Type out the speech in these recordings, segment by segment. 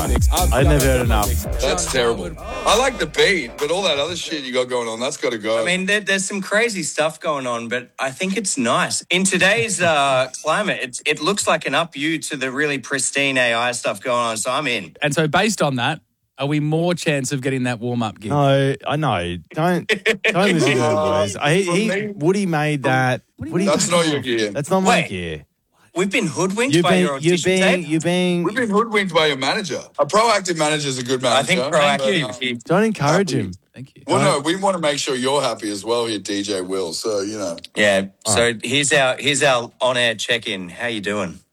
I never heard enough. That's terrible. I like the beat, but all that other shit you got going on, that's got to go. I mean, there's some crazy stuff going on, but I think it's nice. In today's climate, it looks like an up you to the really pristine AI stuff going on, so I'm in. And so based on that, are we more chance of getting that warm-up gig? No, I know. Don't listen to the boys. Woody made that. That's not your gear. That's not my gear. We've been hoodwinked by your audition tape? We've been hoodwinked by your manager. A proactive manager is a good manager. I think proactive. Don't encourage him. Thank you. Well, no, we want to make sure you're happy as well here, DJ Will. So, you know. Yeah, so here's our on-air check-in. How you doing?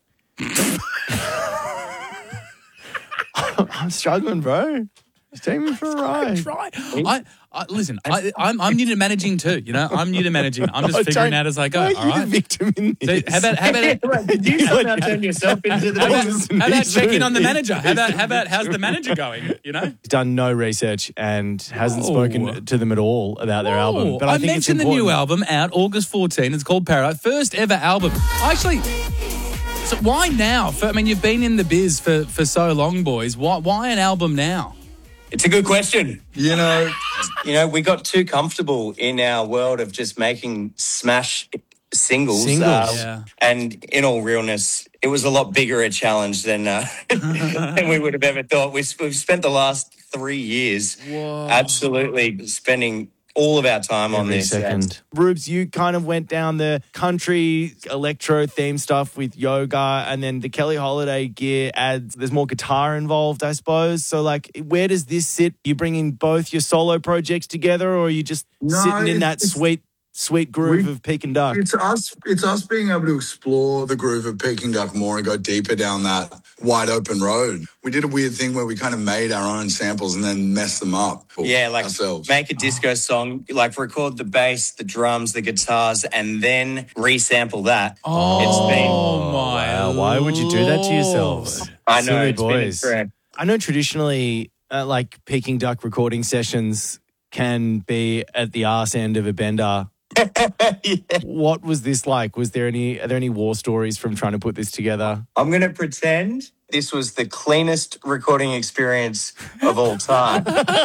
I'm struggling, bro. Just take me for a ride. Listen, I'm new to managing too. You know, I'm new to managing. I'm just figuring out as I go. Why are all you right. the victim in this? So how about Did you somehow turn yourself into the victim? how about checking on the manager? How about how's the manager going? You know, He's done no research and hasn't spoken to them at all about their album. But I think mentioned it's the new important. album out August 14. It's called Paradise. First ever album. Actually, so why now? I mean, you've been in the biz for so long, boys. Why an album now? It's a good question. You know, We got too comfortable in our world of just making smash singles. Yeah. And in all realness, it was a lot bigger a challenge than we would have ever thought. We've spent the last 3 years absolutely spending all of our time on Every this. second. Rubes, you kind of went down the country electro theme stuff with yoga, and then the Kelly Holiday gear adds, there's more guitar involved, I suppose. So, like, where does this sit? You bringing both your solo projects together, or are you just sitting in that sweet groove of Peking Duck? it's us being able to explore the groove of Peking Duck more and go deeper down that wide open road. We did a weird thing where we kind of made our own samples and then messed them up. Yeah, like ourselves. make a disco song, like record the bass, the drums, the guitars, and then resample that. Oh, my! Wow, why would you do that to yourselves? I know, Silly it's boys. been incredible. I know traditionally, like Peking Duck recording sessions can be at the arse end of a bender. What was this like? Are there any war stories from trying to put this together? I'm going to pretend this was the cleanest recording experience of all time.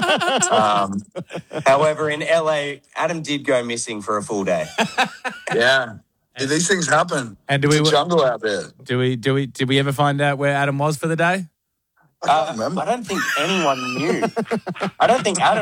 However, in LA, Adam did go missing for a full day. Yeah. These things happen. And It's a jungle out there. did we ever find out where Adam was for the day? I don't remember. I don't think anyone knew. I don't think Adam